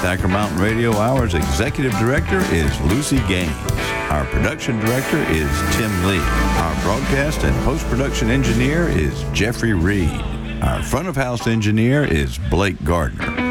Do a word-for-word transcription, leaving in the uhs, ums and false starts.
Thacker Mountain Radio Hour's Executive Director is Lucy Gaines. Our production director is Tim Lee. Our broadcast and post-production engineer is Jeffrey Reed. Our front-of-house engineer is Blake Gardner.